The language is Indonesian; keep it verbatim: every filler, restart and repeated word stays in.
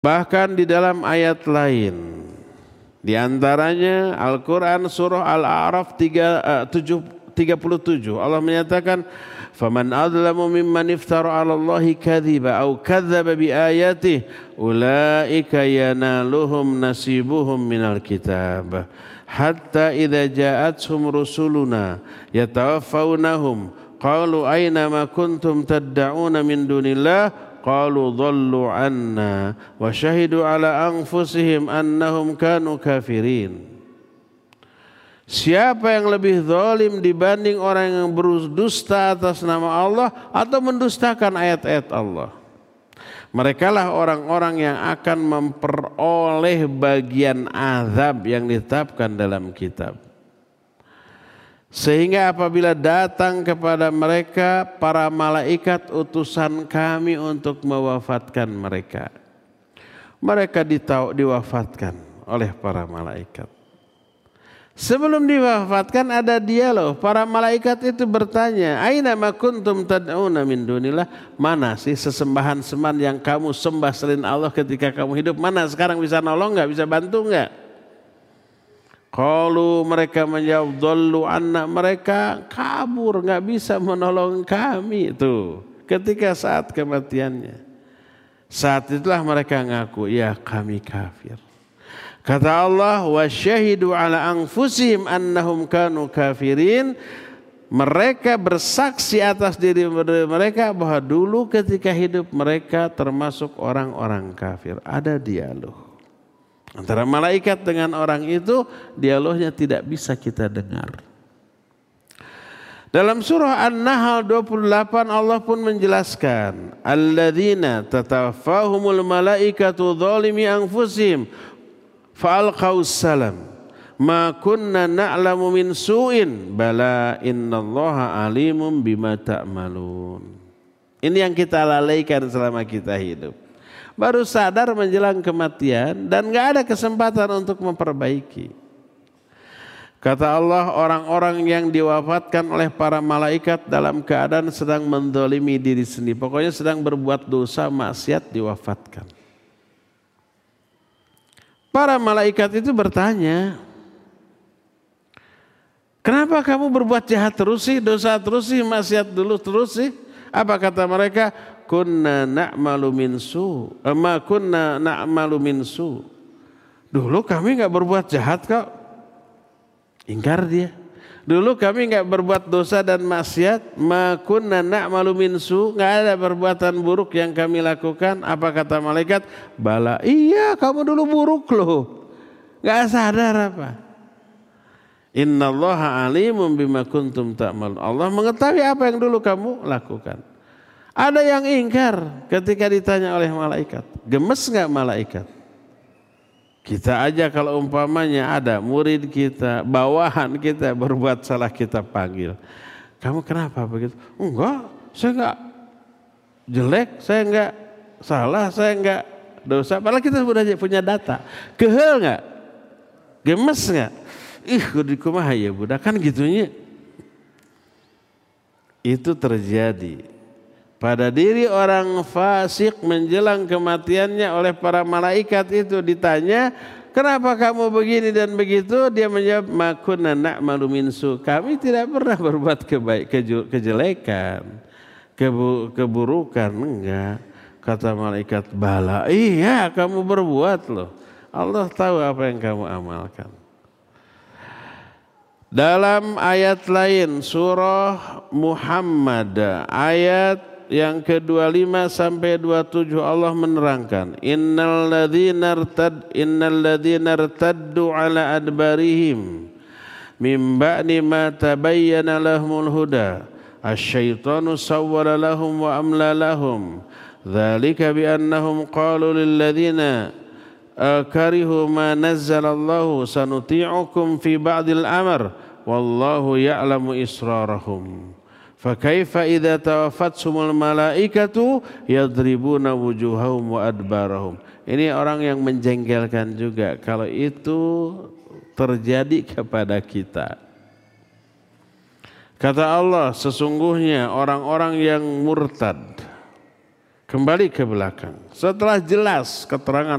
Bahkan di dalam ayat lain, di antaranya Al-Quran surah Al-A'raf tiga puluh tujuh, Allah menyatakan, "Faman adlamu mimman iftara 'ala Allahi kadhiba aw kadzdzaba bi ayatihi ulaika yanaluhum nasibuhum minal kitab hatta idza ja'atuhum rusuluna yatawaffawnahum qalu aina ma kuntum tad'una min dunillah qalu dhallu 'anna wa syahidu 'ala anfusihim annahum kanu kafirin." Siapa yang lebih zalim dibanding orang yang berdusta atas nama Allah atau mendustakan ayat-ayat Allah? Merekalah orang-orang yang akan memperoleh bagian azab yang ditetapkan dalam kitab. Sehingga apabila datang kepada mereka para malaikat utusan kami untuk mewafatkan mereka, mereka ditau, diwafatkan oleh para malaikat. Sebelum diwafatkan ada dialog, para malaikat itu bertanya, "Aina ma kuntum tad'una min dunillah?" Mana sih sesembahan-sembahan yang kamu sembah selain Allah ketika kamu hidup? Mana sekarang bisa nolong enggak, bisa bantu enggak? Qalu, mereka menjawab, dhallu anna, mereka kabur, enggak bisa menolong kami. Itu ketika saat kematiannya. Saat itulah mereka ngaku, ya kami kafir. Kata Allah, wa syahidu ala anfusihim annahum kanu kafirin. Mereka bersaksi atas diri mereka bahwa dulu ketika hidup mereka termasuk orang-orang kafir. Ada dialog antara malaikat dengan orang itu, dialognya tidak bisa kita dengar. Dalam surah An-Nahl dua puluh delapan Allah pun menjelaskan, alladzina tatawaffahumul malaikatu dzalimi anfusihim fa'alqaus salam ma kunna na'lamu min su'in bala innallaha alimun bima ta'malun. Ini yang kita lalaikan selama kita hidup. Baru sadar menjelang kematian dan enggak ada kesempatan untuk memperbaiki. Kata Allah, orang-orang yang diwafatkan oleh para malaikat dalam keadaan sedang menzalimi diri sendiri, pokoknya sedang berbuat dosa maksiat, diwafatkan. Para malaikat itu bertanya, kenapa kamu berbuat jahat terus sih, dosa terus sih, maksiat dulu terus sih? Apa kata mereka? Kunna na'malu min su, ma kunna na'malu min su. Dulu kami enggak berbuat jahat kok. Ingkar dia. Dulu kami enggak berbuat dosa dan maksiat, ma kunna na'malu min su, enggak ada perbuatan buruk yang kami lakukan. Apa kata malaikat? Bala, iya kamu dulu buruk loh. Enggak sadar apa? Innallaha alimun bima kuntum ta'malun. Allah mengetahui apa yang dulu kamu lakukan. Ada yang ingkar ketika ditanya oleh malaikat. Gemes enggak malaikat? Kita aja kalau umpamanya ada murid kita, bawahan kita berbuat salah, kita panggil. Kamu kenapa begitu? Enggak, saya enggak jelek, saya enggak salah, saya enggak dosa. Padahal kita sudah punya data. Kehel enggak? Gemes enggak? Ih, kudu kumaha ya budak, kan gitunya. Itu terjadi pada diri orang fasik menjelang kematiannya oleh para malaikat itu. Ditanya, kenapa kamu begini dan begitu? Dia menjawab, ma kunna na'malu min su. Kami tidak pernah berbuat kebaik, kejelekan, kebu, keburukan. Enggak. Kata malaikat, bala, iya kamu berbuat loh. Allah tahu apa yang kamu amalkan. Dalam ayat lain, surah Muhammad, ayat yang ke dua puluh lima sampai dua puluh tujuh, Allah menerangkan, innal ladzina irtad innal ladzina irtaddu ala adbarihim mim ba'di ma tabayyana lahumul huda asyaitanu sawwala lahum wa amla lahum dzalika bi annahum qalu lil ladzina karihu ma nazzalallahu sanuti'ukum fi ba'dil amr wallahu ya'lamu israrahum. Fakaifa idza tawafatsumul malaikatu yadribuna wujuhahum wa adbarahum. Ini orang yang menjengkelkan juga kalau itu terjadi kepada kita. Kata Allah, sesungguhnya orang-orang yang murtad kembali ke belakang. Setelah jelas keterangan